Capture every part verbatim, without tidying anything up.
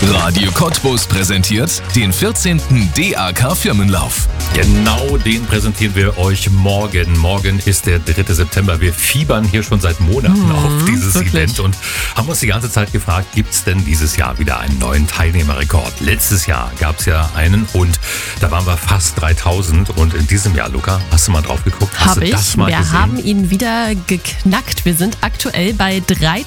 Radio Cottbus präsentiert den vierzehnten D A K Firmenlauf. Genau den präsentieren wir euch morgen. Morgen ist der dritte September. Wir fiebern hier schon seit Monaten mhm, auf dieses wirklich. Event und haben uns die ganze Zeit gefragt, gibt es denn dieses Jahr wieder einen neuen Teilnehmerrekord? Letztes Jahr gab es ja einen und da waren wir fast dreitausend. Und in diesem Jahr, Luca, hast du mal drauf geguckt? Habe ich. Das mal wir gesehen? haben ihn wieder geknackt. Wir sind aktuell bei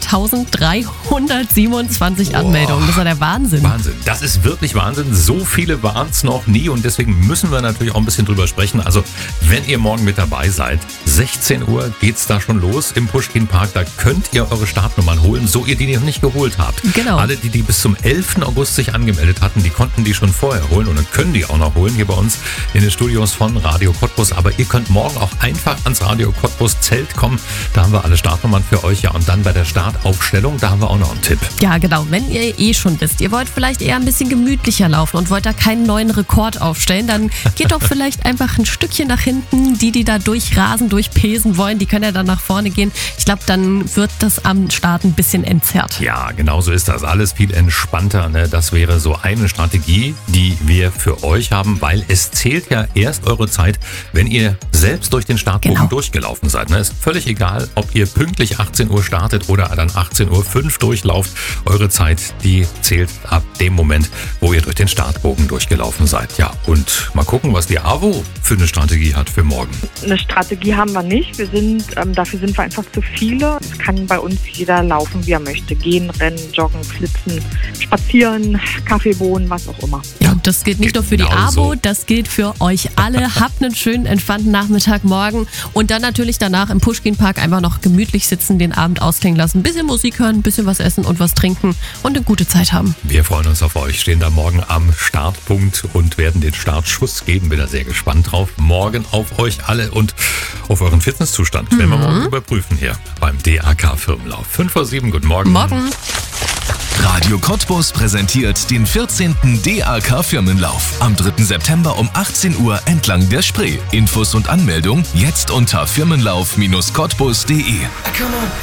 dreitausenddreihundertsiebenundzwanzig Anmeldungen. Das war der Wahnsinn. Wahnsinn. Das ist wirklich Wahnsinn. So viele waren es noch nie und deswegen müssen wir natürlich auch ein bisschen drüber sprechen. Also, wenn ihr morgen mit dabei seid, sechzehn Uhr geht's da schon los im Puschkin Park. Da könnt ihr eure Startnummern holen, so ihr die noch nicht geholt habt. Genau. Alle, die die bis zum elften August sich angemeldet hatten, die konnten die schon vorher holen und dann können die auch noch holen hier bei uns in den Studios von Radio Cottbus. Aber ihr könnt morgen auch einfach ans Radio Cottbus Zelt kommen. Da haben wir alle Startnummern für euch. Ja, und dann bei der Startaufstellung, da haben wir auch noch einen Tipp. Ja, genau. Wenn ihr eh schon wisst, ihr wollt vielleicht eher ein bisschen gemütlicher laufen und wollt da keinen neuen Rekord aufstellen, dann geht doch vielleicht einfach ein Stückchen nach hinten. Die, die da durchrasen, durchpesen wollen, die können ja dann nach vorne gehen. Ich glaube, dann wird das am Start ein bisschen entzerrt. Ja, genau so ist das. Alles viel entspannter. Ne? Das wäre so eine Strategie, die wir für euch haben, weil es zählt ja erst eure Zeit, wenn ihr selbst durch den Startbogen genau. durchgelaufen seid. Ne? Ist völlig egal, ob ihr pünktlich achtzehn Uhr startet oder dann achtzehn Uhr fünf durchlauft. Eure Zeit, die zählt ab dem Moment, wo ihr durch den Startbogen durchgelaufen seid. Ja, und mal gucken, was die AWO für eine Strategie hat für morgen. Eine Strategie haben wir nicht. Wir sind, ähm, dafür sind wir einfach zu viele. Es kann bei uns jeder laufen, wie er möchte. Gehen, rennen, joggen, flitzen, spazieren, Kaffeebohnen, was auch immer. Ja, und das gilt nicht nur für die Genau AWO, so. das gilt für euch alle. Habt einen schönen, entspannten Nachmittag morgen und dann natürlich danach im Puschkin Park einfach noch gemütlich sitzen, den Abend ausklingen lassen, ein bisschen Musik hören, ein bisschen was essen und was trinken und eine gute Zeit haben. Wir freuen uns auf euch, stehen da morgen am Startpunkt und werden den Startschuss geben. Bin da sehr gespannt drauf. Morgen auf euch alle und auf euren Fitnesszustand. Mhm. Werden wir morgen überprüfen hier beim D A K Firmenlauf. fünf vor sieben, guten Morgen. Morgen. Radio Cottbus präsentiert den vierzehnten D A K Firmenlauf. Am dritten September um achtzehn Uhr entlang der Spree. Infos und Anmeldung jetzt unter firmenlauf Bindestrich cottbus punkt de.